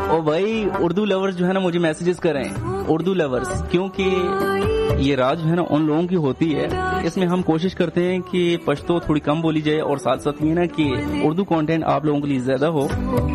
और भाई उर्दू लवर्स जो है ना मुझे मैसेजेस करें, उर्दू लवर्स, क्योंकि ये राज जो है ना उन लोगों की होती है। इसमें हम कोशिश करते हैं कि पश्तो थोड़ी कम बोली जाए और साथ साथ ये ना कि उर्दू कंटेंट आप लोगों के लिए ज्यादा हो।